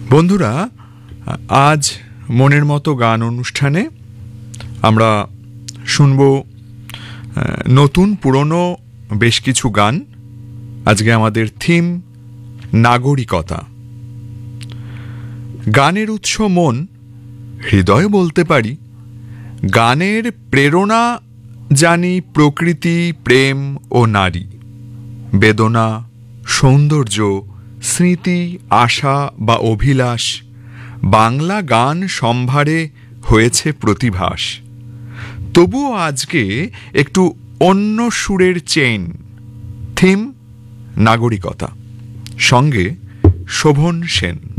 বন্ধুরা, আজ মনের মতো গান অনুষ্ঠানে আমরা শুনব নতুন পুরনো বেশ কিছু গান। আজকে আমাদের থিম নাগরিকতা। গানের উৎস মন, হৃদয় বলতে পারি। গানের প্রেরণা জানি প্রকৃতি, প্রেম ও নারী, বেদনা, সৌন্দর্য, স্মৃতি, আশা বা অভিলাষ। বাংলা গান সম্ভারে হয়েছে প্রতিভাস। তবুও আজকে একটু অন্য সুরের চেইন। থিম নাগরিকতা, সঙ্গে শোভন সেন।